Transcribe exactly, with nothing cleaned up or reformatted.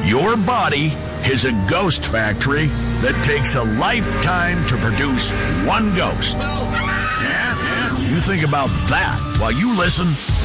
Your body is a ghost factory that takes a lifetime to produce one ghost. Yeah, yeah. You think about that while you listen